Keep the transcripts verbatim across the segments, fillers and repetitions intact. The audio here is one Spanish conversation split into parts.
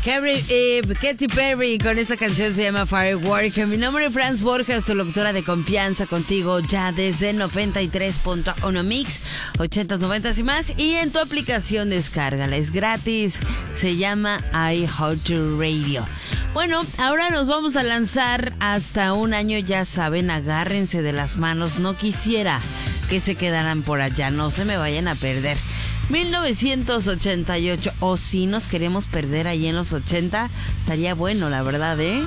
Harry, eh, Katy Perry con esta canción se llama Firework. Mi nombre es Franz Borjas, tu locutora de confianza, contigo ya desde noventa y tres punto uno Mix, ochentas, noventas y más. Y en tu aplicación descárgala, es gratis, se llama iHeartRadio. Bueno, ahora nos vamos a lanzar hasta un año, ya saben, agárrense de las manos, no quisiera que se quedaran por allá, no se me vayan a perder. mil novecientos ochenta y ocho, o si nos queremos perder ahí en los ochenta, estaría bueno, la verdad, ¿eh?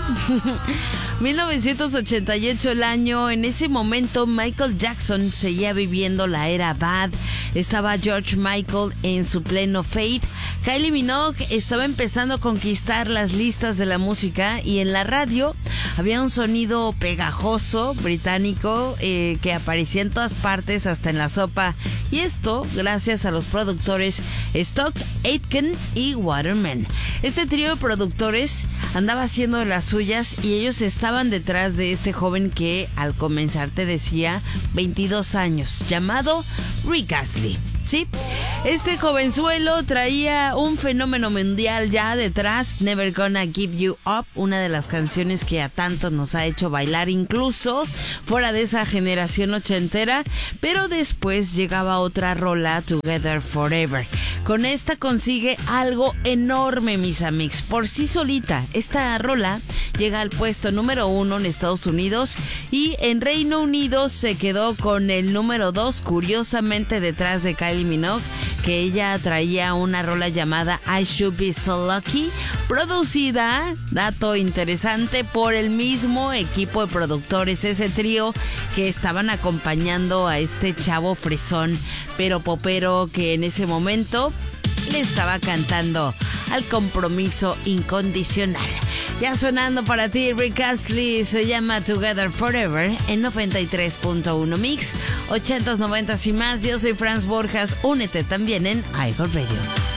mil novecientos ochenta y ocho el año, en ese momento Michael Jackson seguía viviendo la era Bad, estaba George Michael en su pleno fade, Kylie Minogue estaba empezando a conquistar las listas de la música y en la radio había un sonido pegajoso británico eh, que aparecía en todas partes, hasta en la sopa, y esto gracias a los productores productores Stock, Aitken y Waterman. Este trío de productores andaba haciendo de las suyas y ellos estaban detrás de este joven que al comenzar te decía veintidós años, llamado Rick Astley. Sí, este jovenzuelo traía un fenómeno mundial ya detrás, Never Gonna Give You Up, una de las canciones que a tanto nos ha hecho bailar, incluso fuera de esa generación ochentera, pero después llegaba otra rola, Together Forever. Con esta consigue algo enorme, mis amigos, por sí solita. Esta rola llega al puesto número uno en Estados Unidos y en Reino Unido se quedó con el número dos, curiosamente detrás de Kylie Minogue, que ella traía una rola llamada I Should Be So Lucky, producida, dato interesante, por el mismo equipo de productores, ese trío que estaban acompañando a este chavo fresón pero popero que en ese momento le estaba cantando al compromiso incondicional. Ya sonando para ti, Rick Astley, se llama Together Forever en noventa y tres punto uno Mix, ochentas, noventas y más. Yo soy Franz Borjas, únete también en iHeartRadio.